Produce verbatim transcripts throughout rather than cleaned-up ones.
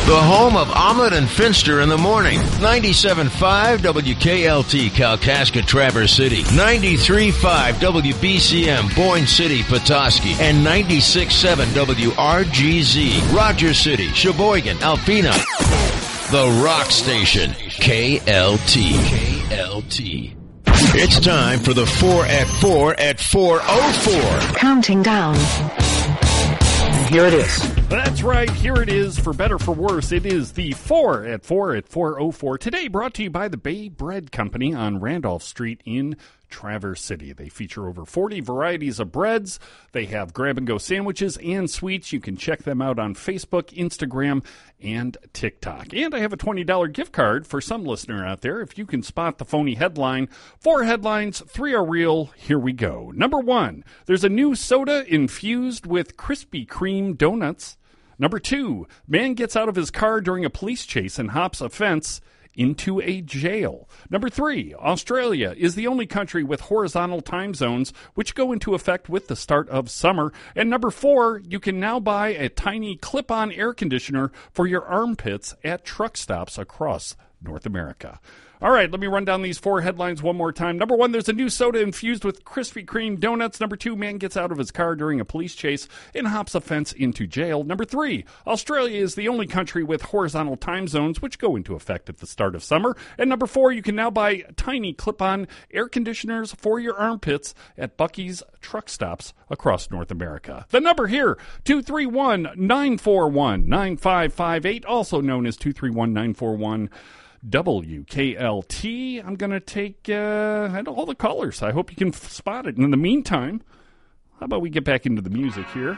The home of Omelet and Finster in the morning. ninety-seven point five W K L T, Kalkaska, Traverse City. ninety-three point five W B C M, Boyne City, Petoskey. And ninety-six point seven W R G Z, Rogers City, Sheboygan, Alpena. The Rock Station, K L T. K L T. It's time for the four at four at four oh four. Counting down. Here it is. That's right. Here it is. For better, for worse, it is the four at four at four oh four. Today brought to you by the Bay Bread Company on Randolph Street in Traverse City. They feature over forty varieties of breads. They have grab-and-go sandwiches and sweets. You can check them out on Facebook, Instagram, and TikTok. And I have a twenty dollars gift card for some listener out there. If you can spot the phony headline, four headlines, three are real. Here we go. Number one, there's a new soda infused with Krispy Kreme donuts. Number two, man gets out of his car during a police chase and hops a fence into a jail. Number three, Australia is the only country with horizontal time zones which go into effect with the start of summer. And number four, you can now buy a tiny clip-on air conditioner for your armpits at truck stops across North America. All right, let me run down these four headlines one more time. Number one, there's a new soda infused with Krispy Kreme donuts. Number two, man gets out of his car during a police chase and hops a fence into jail. Number three, Australia is the only country with horizontal time zones which go into effect at the start of summer. And number four, you can now buy tiny clip-on air conditioners for your armpits at Buc-ee's truck stops across North America. The number here, two three one, nine four one, nine five five eight, also known as two three one, nine four one, W K L T. I'm going to take uh, all the colors. I hope you can f- spot it. And in the meantime, how about we get back into the music here?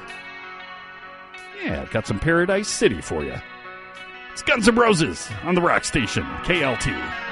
Yeah, I've got some Paradise City for you. It's Guns N' Roses on the Rock Station, K L T.